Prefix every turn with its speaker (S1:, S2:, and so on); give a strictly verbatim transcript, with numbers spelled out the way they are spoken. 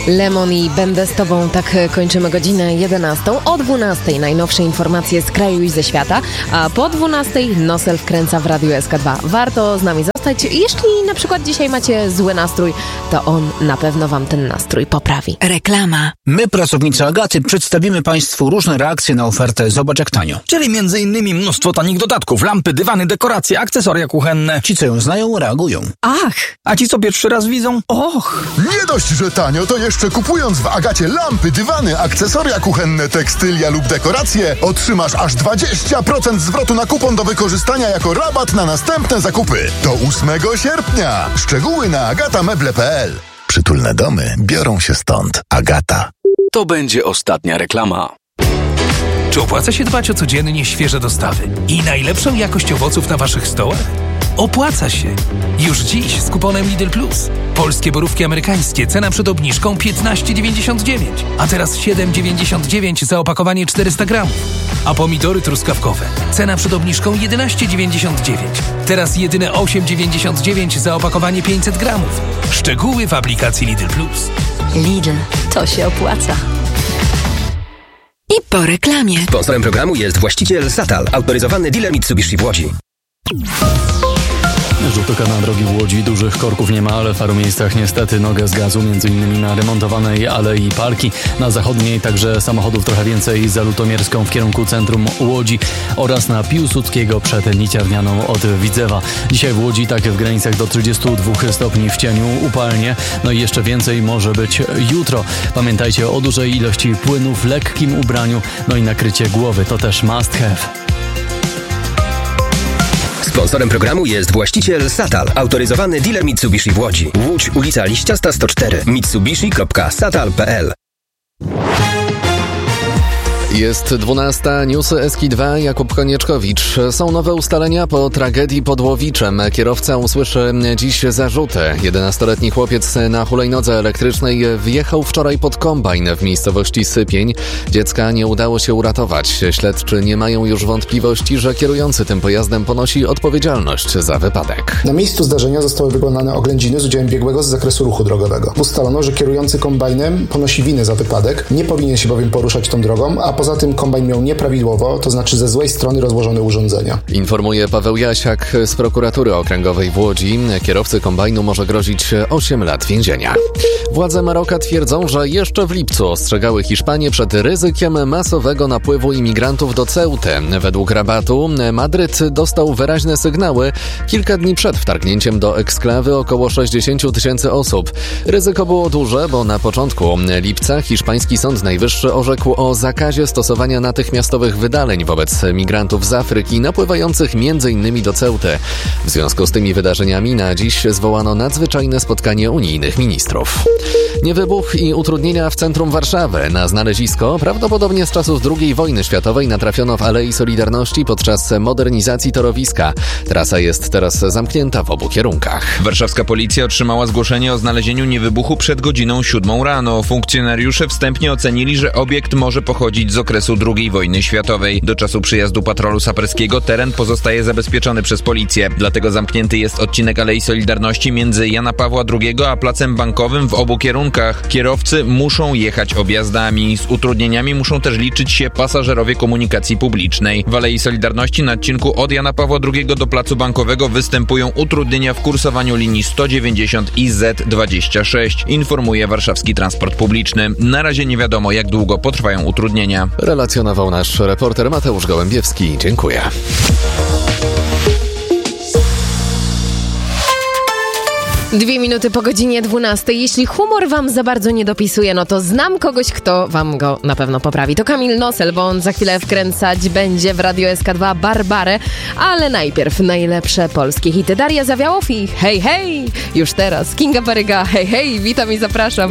S1: Lemon i Będę z Tobą, tak kończymy godzinę jedenastą. O dwunastej najnowsze informacje z kraju i ze świata, a po dwunastej Nosel wkręca w Radiu S K dwa. Warto z nami zostać. Jeśli na przykład dzisiaj macie zły nastrój, to on na pewno Wam ten nastrój poprawi.
S2: Reklama.
S3: My, pracownicy Agaty, przedstawimy Państwu różne reakcje na ofertę Zobacz jak tanio.
S4: Czyli między innymi mnóstwo tanich dodatków, lampy, dywany, dekoracje, akcesoria kuchenne.
S3: Ci, co ją znają, reagują.
S4: Ach! A ci, co pierwszy raz widzą? Och!
S5: Nie dość, że tanio, to jeszcze kupując w Agacie lampy, dywany, akcesoria kuchenne, tekstylia lub dekoracje, otrzymasz aż dwadzieścia procent zwrotu na kupon do wykorzystania jako rabat na następne zakupy. Do ósmego sierpnia. Szczegóły na agatameble kropka p l. Przytulne domy biorą się stąd. Agata.
S6: To będzie ostatnia reklama.
S7: Czy opłaca się dbać o codziennie świeże dostawy i najlepszą jakość owoców na Waszych stołach? Opłaca się! Już dziś z kuponem Lidl Plus. Polskie borówki amerykańskie, cena przed obniżką piętnaście dziewięćdziesiąt dziewięć, a teraz siedem dziewięćdziesiąt dziewięć za opakowanie czterysta gramów. A pomidory truskawkowe, cena przed obniżką jedenaście dziewięćdziesiąt dziewięć, teraz jedyne osiem dziewięćdziesiąt dziewięć za opakowanie pięćset gramów. Szczegóły w aplikacji Lidl Plus.
S2: Lidl, to się opłaca. I po reklamie.
S8: Sponsorem programu jest właściciel Satal, autoryzowany dealer Mitsubishi w Łodzi.
S9: Żółtoka na drogi w Łodzi, dużych korków nie ma, ale w paru miejscach niestety nogę z gazu, między innymi na remontowanej Alei Parki, na zachodniej także samochodów trochę więcej za Lutomierską w kierunku centrum Łodzi oraz na Piłsudskiego przed Niciarnianą od Widzewa. Dzisiaj w Łodzi tak w granicach do trzydziestu dwóch stopni w cieniu, upalnie, no i jeszcze więcej może być jutro. Pamiętajcie o dużej ilości płynu w lekkim ubraniu, no i nakrycie głowy, to też must have.
S8: Sponsorem programu jest właściciel Satal, autoryzowany dealer Mitsubishi w Łodzi. Łódź, ulica Liściasta sto cztery, mitsubishi kropka satal kropka p l.
S10: Jest dwunasta, newsy S K dwa, Jakub Konieczkowicz. Są nowe ustalenia po tragedii pod Łowiczem. Kierowca usłyszy dziś zarzuty. jedenastoletni chłopiec na hulajnodze elektrycznej wjechał wczoraj pod kombajn w miejscowości Sypień. Dziecka nie udało się uratować. Śledczy nie mają już wątpliwości, że kierujący tym pojazdem ponosi odpowiedzialność za wypadek.
S11: Na miejscu zdarzenia zostały wykonane oględziny z udziałem biegłego z zakresu ruchu drogowego. Ustalono, że kierujący kombajnem ponosi winę za wypadek, nie powinien się bowiem poruszać tą drogą, a poza tym kombajn miał nieprawidłowo, to znaczy ze złej strony rozłożone urządzenia.
S10: Informuje Paweł Jasiak z prokuratury okręgowej w Łodzi. Kierowcy kombajnu może grozić osiem lat więzienia. Władze Maroka twierdzą, że jeszcze w lipcu ostrzegały Hiszpanię przed ryzykiem masowego napływu imigrantów do Ceuty. Według rabatu Madryt dostał wyraźne sygnały kilka dni przed wtargnięciem do eksklawy około sześćdziesiąt tysięcy osób. Ryzyko było duże, bo na początku lipca hiszpański Sąd Najwyższy orzekł o zakazie stosowania natychmiastowych wydaleń wobec migrantów z Afryki napływających między innymi do Ceuty. W związku z tymi wydarzeniami na dziś zwołano nadzwyczajne spotkanie unijnych ministrów. Niewybuch i utrudnienia w centrum Warszawy. Na znalezisko prawdopodobnie z czasów drugiej wojny światowej natrafiono w Alei Solidarności podczas modernizacji torowiska. Trasa jest teraz zamknięta w obu kierunkach.
S12: Warszawska policja otrzymała zgłoszenie o znalezieniu niewybuchu przed godziną siódmą rano. Funkcjonariusze wstępnie ocenili, że obiekt może pochodzić z okresu drugiej wojny światowej. Do czasu przyjazdu patrolu saperskiego teren pozostaje zabezpieczony przez policję. Dlatego zamknięty jest odcinek Alei Solidarności między Jana Pawła drugiego a Placem Bankowym w obu kierunkach. Kierowcy muszą jechać objazdami. Z utrudnieniami muszą też liczyć się pasażerowie komunikacji publicznej. W Alei Solidarności na odcinku od Jana Pawła drugiego do Placu Bankowego występują utrudnienia w kursowaniu linii sto dziewięćdziesiąt i Z dwadzieścia sześć, informuje warszawski transport publiczny. Na razie nie wiadomo, jak długo potrwają utrudnienia.
S10: Relacjonował nasz reporter Mateusz Gołębiewski. Dziękuję.
S1: Dwie minuty po godzinie dwunastej. Jeśli humor wam za bardzo nie dopisuje, no to znam kogoś, kto wam go na pewno poprawi. To Kamil Nosel, bo on za chwilę wkręcać będzie w Radio S K dwa Barbarę, ale najpierw najlepsze polskie hity. Daria Zawiałow i hej, hej! Już teraz Kinga Baryga, hej, hej, witam i zapraszam.